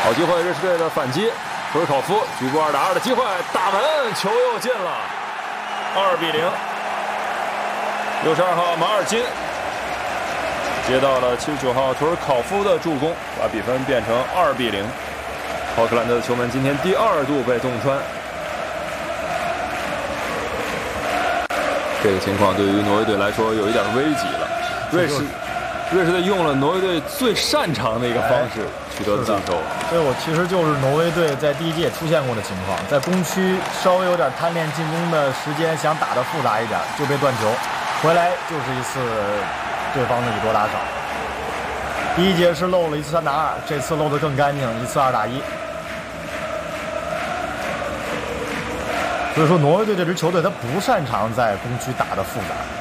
好机会，瑞士队的反击，图尔考夫局部2打2的机会，大门球又进了，2比0。62号马尔金接到了79号图尔考夫的助攻，把比分变成2比0。奥克兰的球门今天第2度被洞穿，这个情况对于挪威队来说有一点危急了。瑞士队用了挪威队最擅长的一个方式取得进球。 这我其实就是挪威队在第一届出现过的情况，在攻区稍微有点贪恋进攻的时间，想打得复杂一点，就被断球，回来就是一次对方的以多打少。第一节是漏了一次3打2，这次漏得更干净，一次2打1。所以说，挪威队这支球队他不擅长在攻区打得复杂。